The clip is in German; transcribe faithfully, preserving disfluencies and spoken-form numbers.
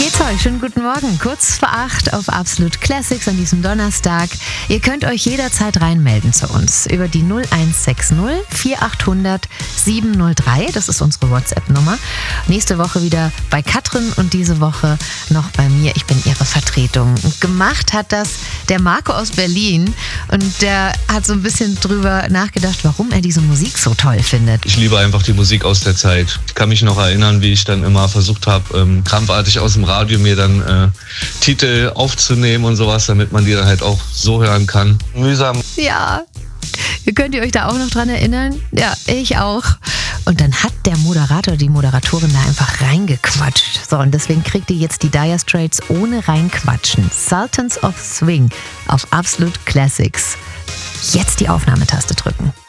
geht's euch? Schönen guten Morgen. Kurz vor acht auf Absolute Classics an diesem Donnerstag. Ihr könnt euch jederzeit reinmelden zu uns über die null eins sechs null vier acht null null sieben null drei. Das ist unsere WhatsApp-Nummer. Nächste Woche wieder bei Katrin und diese Woche noch bei mir. Ich bin ihre Vertretung. Und gemacht hat das der Marco aus Berlin und der hat so ein bisschen drüber nachgedacht, warum er diese Musik so toll findet. Ich liebe einfach die Musik aus der Zeit. Ich kann mich noch erinnern, wie ich dann immer versucht habe, ähm, krampfartig aus dem Radio mir dann äh, Titel aufzunehmen und sowas, damit man die dann halt auch so hören kann. Mühsam. Ja, könnt ihr euch da auch noch dran erinnern? Ja, ich auch. Und dann hat der Moderator, die Moderatorin da einfach reingequatscht. So, und deswegen kriegt ihr jetzt die Dire Straits ohne reinquatschen. Sultans of Swing auf Absolute Classics. Jetzt die Aufnahmetaste drücken.